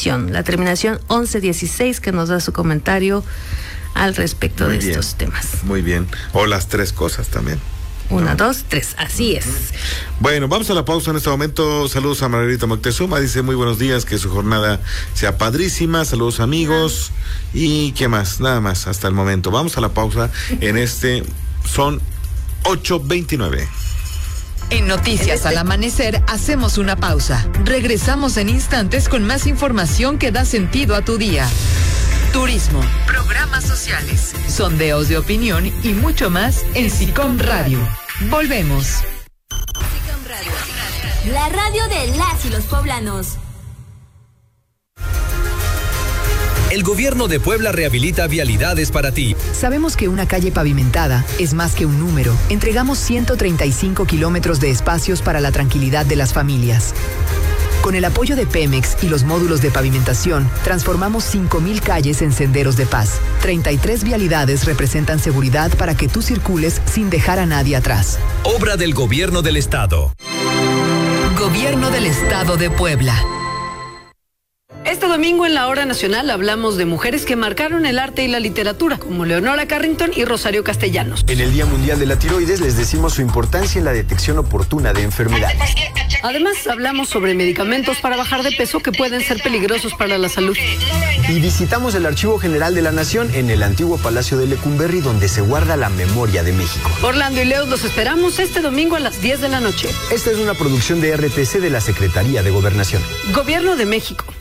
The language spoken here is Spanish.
Univisión, la terminación 1116, que nos da su comentario al respecto de estos temas. Muy bien. O las tres cosas también. 1, 2, 3, así es. Bueno, vamos a la pausa en este momento. Saludos a Margarita Moctezuma, dice muy buenos días, que su jornada sea padrísima. Saludos amigos. ¿Y qué más? Nada más hasta el momento. Vamos a la pausa en son 8:29. En Noticias al Amanecer hacemos una pausa. Regresamos en instantes con más información que da sentido a tu día. Turismo, programas sociales, sondeos de opinión y mucho más en SICOM Radio. Volvemos. SICOM Radio, la radio de las y los poblanos. El gobierno de Puebla rehabilita vialidades para ti. Sabemos que una calle pavimentada es más que un número. Entregamos 135 kilómetros de espacios para la tranquilidad de las familias. Con el apoyo de Pemex y los módulos de pavimentación, transformamos 5,000 calles en senderos de paz. 33 vialidades representan seguridad para que tú circules sin dejar a nadie atrás. Obra del Gobierno del Estado. Gobierno del Estado de Puebla. Este domingo en la Hora Nacional hablamos de mujeres que marcaron el arte y la literatura, como Leonora Carrington y Rosario Castellanos. En el Día Mundial de la Tiroides les decimos su importancia en la detección oportuna de enfermedades. Además, hablamos sobre medicamentos para bajar de peso que pueden ser peligrosos para la salud. Y visitamos el Archivo General de la Nación en el antiguo Palacio de Lecumberri, donde se guarda la memoria de México. Orlando y Leos los esperamos este domingo a las 10 de la noche. Esta es una producción de RTC de la Secretaría de Gobernación. Gobierno de México.